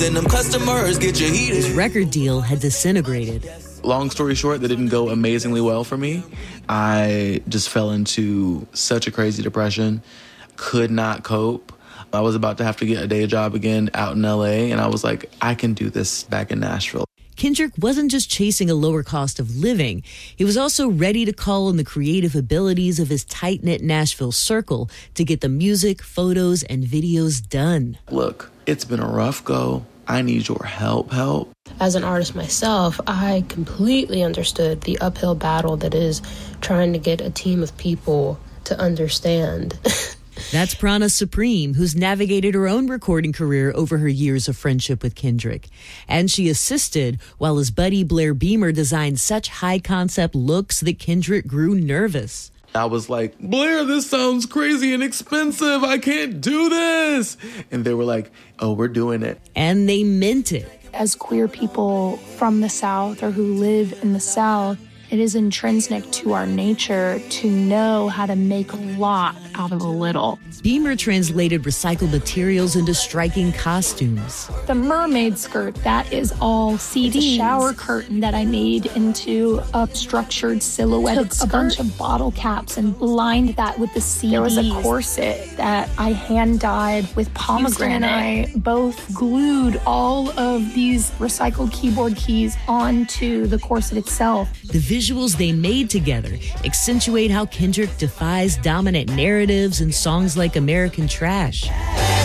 Then them customers get you heated. His record deal had disintegrated. Long story short, that didn't go amazingly well for me. I just fell into such a crazy depression, could not cope. I was about to have to get a day job again out in LA, and I was like, I can do this back in Nashville. Kendrick wasn't just chasing a lower cost of living. He was also ready to call on the creative abilities of his tight-knit Nashville circle to get the music, photos, and videos done. Look, it's been a rough go. I need your help. As an artist myself, I completely understood the uphill battle that is trying to get a team of people to understand. That's Prana Supreme, who's navigated her own recording career over her years of friendship with Kendrick. And she assisted while his buddy Blair Beamer designed such high-concept looks that Kendrick grew nervous. I was like, Blair, this sounds crazy and expensive. I can't do this. And they were like, oh, we're doing it. And they meant it. As queer people from the South or who live in the South, it is intrinsic to our nature to know how to make a lot out of a little. Beamer translated recycled materials into striking costumes. The mermaid skirt, that is all CDs. It's a shower curtain that I made into a structured silhouetted skirt. A bunch of bottle caps and lined that with the CDs. There was a corset that I hand-dyed with pomegranate. Houston and I both glued all of these recycled keyboard keys onto the corset itself. The visuals they made together accentuate how Kendrick defies dominant narratives in songs like American Trash.